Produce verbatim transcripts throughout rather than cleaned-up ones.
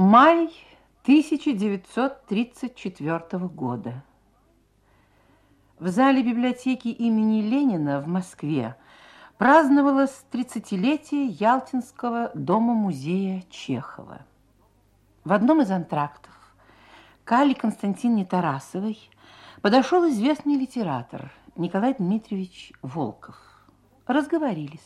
Май тысяча девятьсот тридцать четвёртого года. В зале библиотеки имени Ленина в Москве праздновалось тридцатилетие Ялтинского дома-музея Чехова. В одном из антрактов к Алле Константиновне Тарасовой подошел известный литератор Николай Дмитриевич Волков. Разговорились.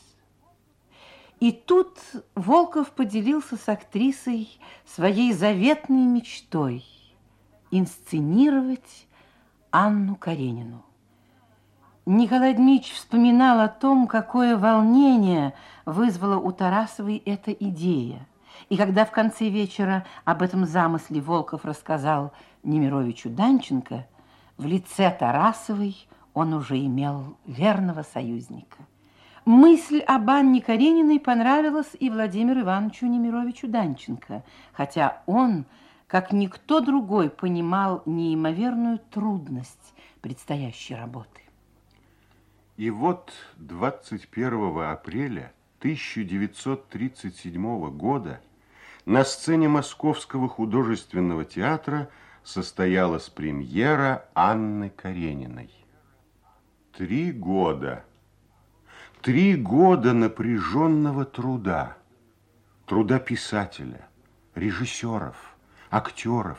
И тут Волков поделился с актрисой своей заветной мечтой – инсценировать Анну Каренину. Николай Дмитриевич вспоминал о том, какое волнение вызвала у Тарасовой эта идея. И когда в конце вечера об этом замысле Волков рассказал Немировичу Данченко, в лице Тарасовой он уже имел верного союзника. Мысль об Анне Карениной понравилась и Владимиру Ивановичу Немировичу Данченко, хотя он, как никто другой, понимал неимоверную трудность предстоящей работы. И вот двадцать первого апреля тысяча девятьсот тридцать седьмого года на сцене Московского художественного театра состоялась премьера Анны Карениной. Три года. Три года напряженного труда. Труда писателя, режиссеров, актеров.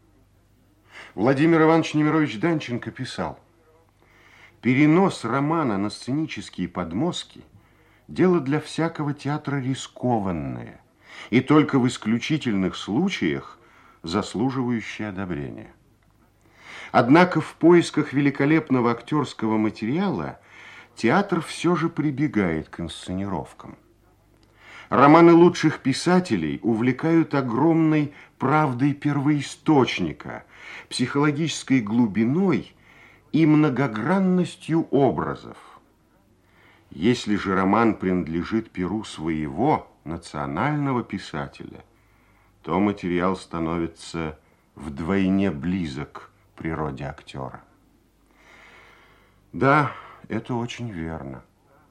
Владимир Иванович Немирович Данченко писал: перенос романа на сценические подмостки – дело для всякого театра рискованное и только в исключительных случаях заслуживающее одобрения. Однако в поисках великолепного актерского материала театр все же прибегает к инсценировкам. Романы лучших писателей увлекают огромной правдой первоисточника, психологической глубиной и многогранностью образов. Если же роман принадлежит перу своего национального писателя, то материал становится вдвойне близок к природе актера. Да, это очень верно.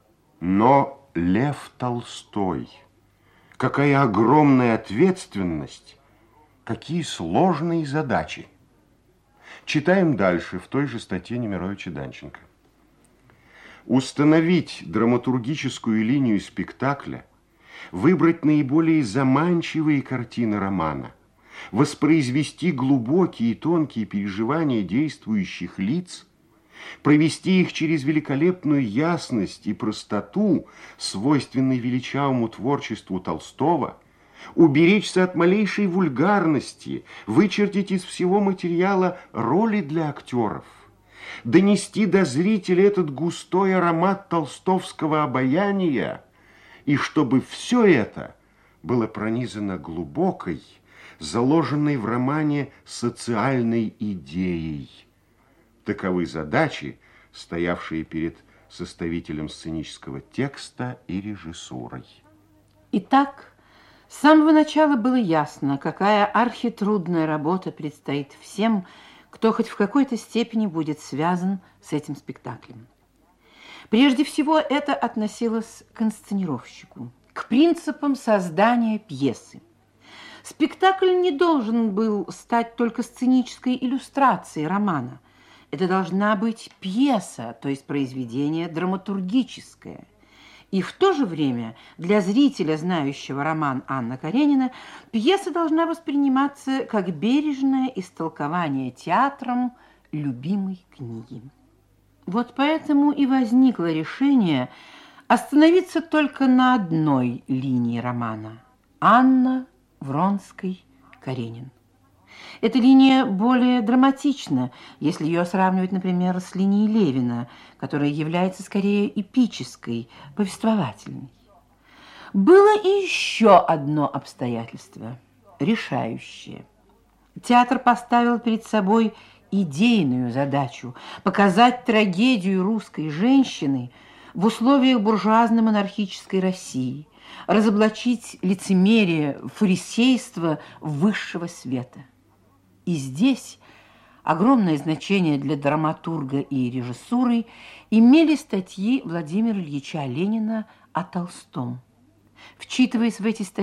Но Лев Толстой, какая огромная ответственность, какие сложные задачи. Читаем дальше в той же статье Немировича Данченко. Установить драматургическую линию спектакля, выбрать наиболее заманчивые картины романа, воспроизвести глубокие и тонкие переживания действующих лиц, провести их через великолепную ясность и простоту, свойственной величавому творчеству Толстого, уберечься от малейшей вульгарности, вычертить из всего материала роли для актеров, донести до зрителя этот густой аромат толстовского обаяния, и чтобы все это было пронизано глубокой, заложенной в романе социальной идеей. Таковы задачи, стоявшие перед составителем сценического текста и режиссурой. Итак, с самого начала было ясно, какая архитрудная работа предстоит всем, кто хоть в какой-то степени будет связан с этим спектаклем. Прежде всего, это относилось к инсценировщику, к принципам создания пьесы. Спектакль не должен был стать только сценической иллюстрацией романа. Это должна быть пьеса, то есть произведение драматургическое. И в то же время для зрителя, знающего роман Анна Каренина, пьеса должна восприниматься как бережное истолкование театром любимой книги. Вот поэтому и возникло решение остановиться только на одной линии романа – Анна, Вронский, Каренин. Эта линия более драматична, если ее сравнивать, например, с линией Левина, которая является скорее эпической, повествовательной. Было и еще одно обстоятельство, решающее. Театр поставил перед собой идейную задачу – показать трагедию русской женщины в условиях буржуазно-монархической России, разоблачить лицемерие, фарисейство высшего света. И здесь огромное значение для драматурга и режиссуры имели статьи Владимира Ильича Ленина о Толстом. Вчитываясь в эти статьи,